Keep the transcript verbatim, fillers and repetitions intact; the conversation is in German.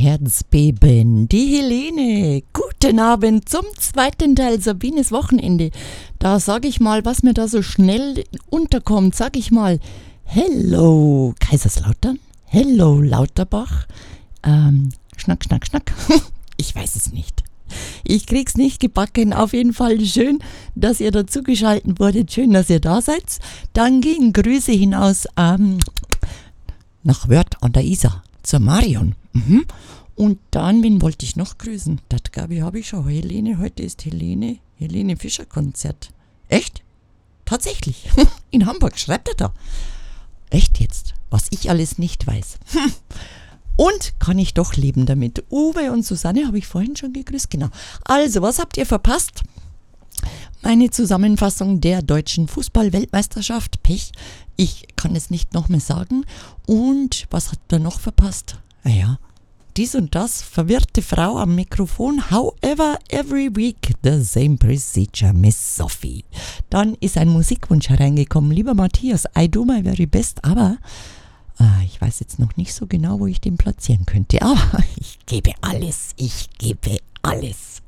Herzbeben, die Helene. Guten Abend zum zweiten Teil Sabines Wochenende. Da sage ich mal, was mir da so schnell unterkommt, sage ich mal, hello Kaiserslautern, hello Lauterbach, ähm, schnack, schnack, schnack. Ich weiß es nicht. Ich krieg's nicht gebacken. Auf jeden Fall schön, dass ihr dazugeschaltet wurdet. Schön, dass ihr da seid. Dann gehen Grüße hinaus ähm, nach Wörth an der Isar zur Marion. Mhm. Und dann, wen wollte ich noch grüßen? Das glaube ich, habe ich schon. Helene, heute ist Helene, Helene Fischer Konzert. Echt? Tatsächlich. In Hamburg, schreibt er da. Echt jetzt? Was ich alles nicht weiß. Hm. Und kann ich doch leben damit. Uwe und Susanne habe ich vorhin schon gegrüßt. Genau. Also, was habt ihr verpasst? Meine Zusammenfassung der deutschen Fußball-Weltmeisterschaft. Pech. Ich kann es nicht noch mehr sagen. Und was habt ihr noch verpasst? Naja, dies und das. Verwirrte Frau am Mikrofon. However, every week the same procedure, Miss Sophie. Dann ist ein Musikwunsch hereingekommen. Lieber Matthias, I do my very best, aber ich weiß jetzt noch nicht so genau, wo ich den platzieren könnte, aber ich gebe alles, ich gebe alles.